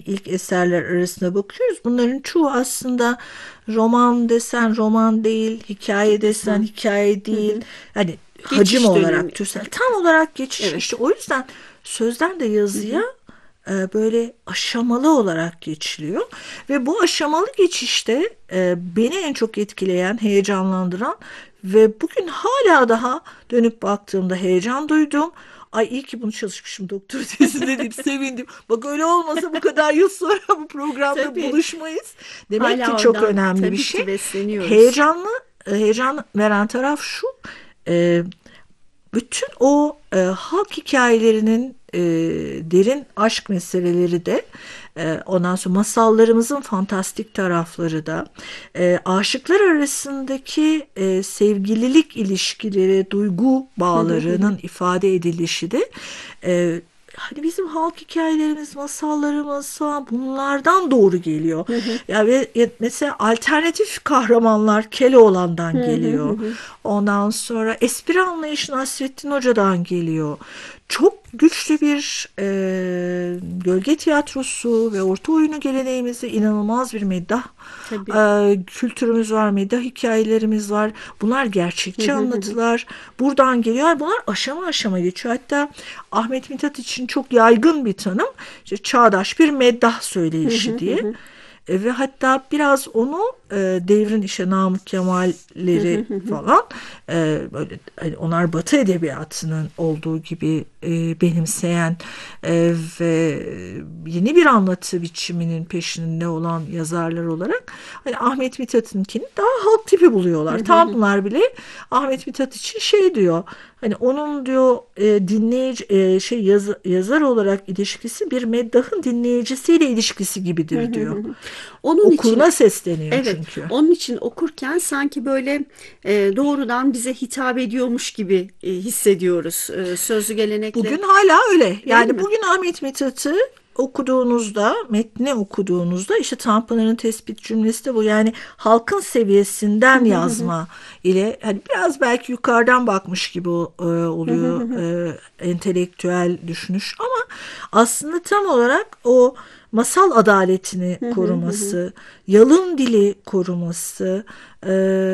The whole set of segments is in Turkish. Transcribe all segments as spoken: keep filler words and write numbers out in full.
ilk eserler arasında bakıyoruz. Bunların çoğu aslında roman desen roman değil, hikaye desen hikaye değil. Hani hacim Geçiş dönemi. olarak türsel tam olarak geçiş. Evet. İşte o yüzden sözden de yazıya e, böyle aşamalı olarak geçiliyor ve bu aşamalı geçişte e, beni en çok etkileyen, heyecanlandıran ve bugün hala daha dönüp baktığımda heyecan duydum. Ay iyi ki bunu çalışmışım doktor tezinde deyip sevindim. Bak öyle olmasa bu kadar yıl sonra bu programda Tabii. buluşmayız. Demek ki Hala çok oradan önemli bir tabii şey. ki besleniyoruz. Heyecanlı, heyecan veren taraf şu. E, Bütün o e, halk hikayelerinin e, derin aşk meseleleri de e, ondan sonra masallarımızın fantastik tarafları da e, aşıklar arasındaki e, sevgililik ilişkileri, duygu bağlarının ifade edilişi de e, hani bizim halk hikayelerimiz, masallarımız falan bunlardan doğru geliyor. Ya ve ya mesela alternatif kahramanlar Keloğlan'dan geliyor. Ondan sonra espri anlayışı Nasrettin Hoca'dan geliyor. Çok güçlü bir e, gölge tiyatrosu ve orta oyunu geleneğimizde inanılmaz bir meddah Tabii. e, kültürümüz var, meddah hikayelerimiz var. Bunlar gerçekçi anlatılar. Buradan geliyor. Bunlar aşama aşama geçiyor. Hatta Ahmet Mithat için çok yaygın bir tanım. İşte çağdaş bir meddah söyleyişi diye. E, ve hatta biraz onu e, devrin işte Namık Kemal'leri falan e, böyle hani onlar Batı edebiyatının olduğu gibi e, benimseyen e, ve yeni bir anlatı biçiminin peşinde olan yazarlar olarak hani Ahmet Mithat'ınkini daha halk tipi buluyorlar. Tam bunlar bile Ahmet Mithat için şey diyor. Hani onun diyor e, dinleyici e, şey yaz, yazar olarak ilişkisi bir meddahın dinleyicisiyle ilişkisi gibidir diyor. Onun için Okuruna sesleniyor evet, çünkü. onun için okurken sanki böyle e, doğrudan bize hitap ediyormuş gibi e, hissediyoruz. E, sözlü gelenekle, Bugün hala öyle. değil Yani mi? bugün Ahmet Mithat'ı okuduğunuzda, metni okuduğunuzda işte Tanpınar'ın tespit cümlesi de bu. Yani halkın seviyesinden yazma ile hani biraz belki yukarıdan bakmış gibi e, oluyor e, entelektüel düşünüş ama aslında tam olarak o masal adaletini koruması, yalın dili koruması e,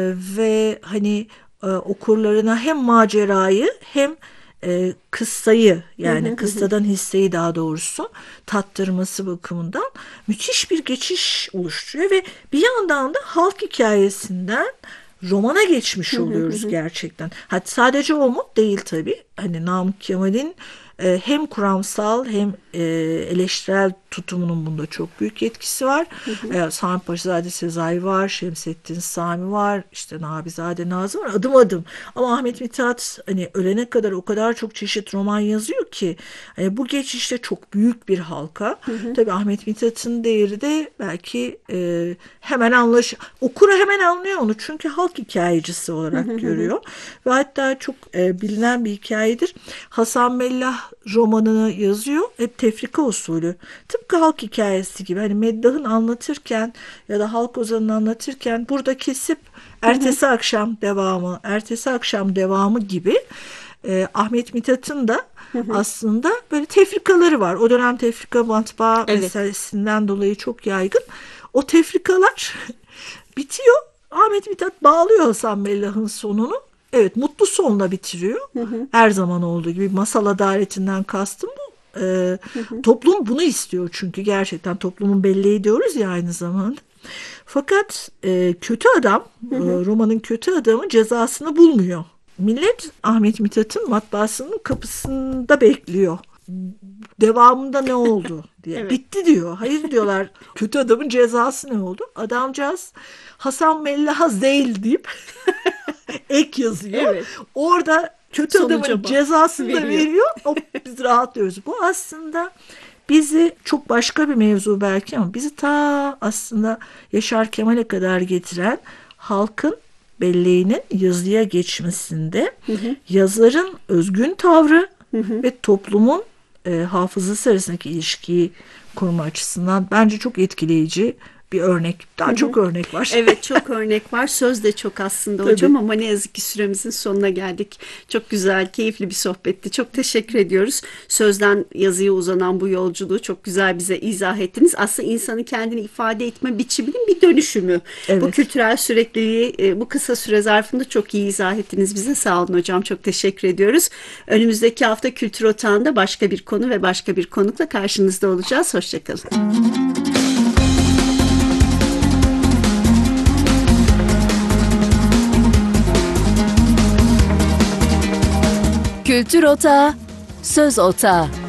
ve hani e, okurlarına hem macerayı hem e, kıssayı yani kıssadan hisseyi daha doğrusu tattırması bakımından müthiş bir geçiş oluşturuyor ve bir yandan da halk hikayesinden romana geçmiş oluyoruz gerçekten. Hatta sadece o mu? Değil tabii. Hani Namık Kemal'in e, hem kuramsal hem e, eleştirel tutumunun bunda çok büyük etkisi var. E, Sami Paşazade Sezai var, Şemsettin Sami var, işte Nabizade Nazım var adım adım. Ama Ahmet Mithat hani ölene kadar o kadar çok çeşit roman yazıyor ki hani bu geçişte çok büyük bir halka. Tabii Ahmet Mithat'ın değeri de belki e, hemen anlaş okura hemen anlıyor onu çünkü halk hikayecisi olarak görüyor. Ve hatta çok e, bilinen bir hikayedir. Hasan Mellah romanını yazıyor. Hep tefrika usulü. Tıpkı halk hikayesi gibi. Hani meddahın anlatırken ya da halk ozanını anlatırken burada kesip ertesi akşam devamı, ertesi akşam devamı gibi e, Ahmet Mithat'ın da aslında böyle tefrikaları var. O dönem tefrika matbaa Evet. meselesinden dolayı çok yaygın. O tefrikalar bitiyor. Ahmet Mithat bağlıyor Hasan Mellah'ın sonunu. Evet mutlu sonla bitiriyor. Her zaman olduğu gibi masal adaletinden kastım bu. Ee, toplum bunu istiyor çünkü gerçekten toplumun belleği diyoruz ya aynı zamanda. Fakat e, kötü adam, e, romanın kötü adamı cezasını bulmuyor. Millet Ahmet Mithat'ın matbaasının kapısında bekliyor. Devamında ne oldu diye. Evet. Bitti diyor. Hayır diyorlar. Kötü adamın cezası ne oldu? Adamcağız Hasan Mellah'a Zeyl deyip ek yazıyor. Evet. Orada kötü adamın Sonuca bak. cezasını da Veriyor. veriyor. O, biz rahatlıyoruz. Bu aslında bizi çok başka bir mevzu belki ama bizi ta aslında Yaşar Kemal'e kadar getiren halkın belleğinin yazıya geçmesinde yazarın özgün tavrı ve toplumun e, hafızası arasındaki ilişkiyi kurma açısından bence çok etkileyici bir örnek. Daha çok örnek var. Evet, çok örnek var. Söz de çok aslında Tabii. hocam, ama ne yazık ki süremizin sonuna geldik. Çok güzel, keyifli bir sohbetti. Çok teşekkür ediyoruz. Sözden yazıya uzanan bu yolculuğu çok güzel bize izah ettiniz. Aslında insanın kendini ifade etme biçiminin bir dönüşümü. Evet. Bu kültürel sürekliliği e, bu kısa süre zarfında çok iyi izah ettiniz bize. Sağ olun hocam. Çok teşekkür ediyoruz. Önümüzdeki hafta Kültür Otağı'nda başka bir konu ve başka bir konukla karşınızda olacağız. Hoşçakalın. Kültür Otağı, Söz Otağı.